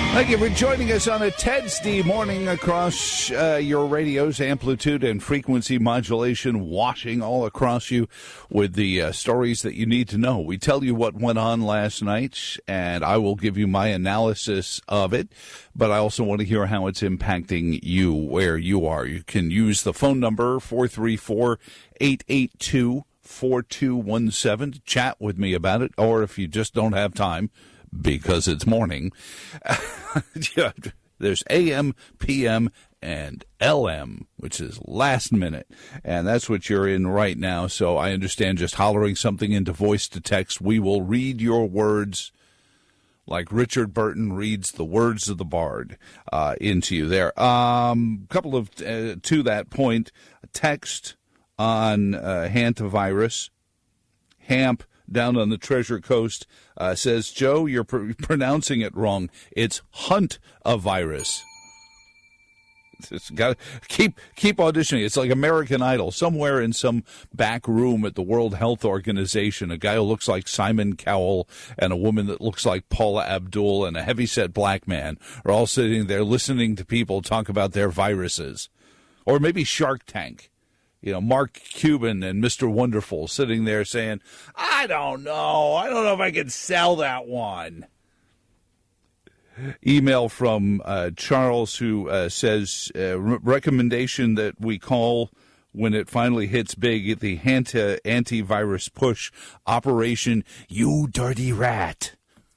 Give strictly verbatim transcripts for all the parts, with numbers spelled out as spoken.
Thank you for joining us on a Tedsday morning across uh, your radio's amplitude and frequency modulation, washing all across you with the uh, stories that you need to know. We tell you what went on last night, and I will give you my analysis of it, but I also want to hear how it's impacting you where you are. You can use the phone number four three four, eight eight two, four two one seven to chat with me about it, or if you just don't have time, because it's morning. Yeah, there's A M, P M, and L M, which is last minute. And that's what you're in right now. So I understand just hollering something into voice to text. We will read your words like Richard Burton reads the words of the bard uh, into you there. A um, couple of, uh, to that point, a text on uh, hantavirus, HAMP, down on the Treasure Coast, uh, says, Joe, you're pr- pronouncing it wrong. It's hunt a virus. It's got keep keep auditioning. It's like American Idol. Somewhere in some back room at the World Health Organization, a guy who looks like Simon Cowell and a woman that looks like Paula Abdul and a heavyset black man are all sitting there listening to people talk about their viruses. Or maybe Shark Tank. You know, Mark Cuban and Mister Wonderful sitting there saying, I don't know. I don't know if I can sell that one. Email from uh, Charles who uh, says, uh, re- recommendation that we call when it finally hits big, the anti- antivirus push operation, you dirty rat.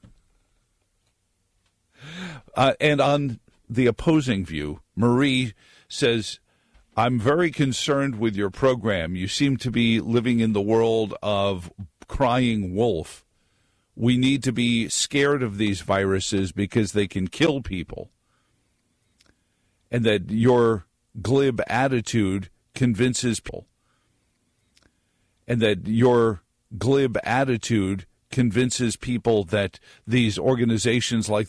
Uh, and on the opposing view, Marie says, I'm very concerned with your program. You seem to be living in the world of crying wolf. We need to be scared of these viruses because they can kill people. And that your glib attitude convinces people. And that your glib attitude convinces people that these organizations like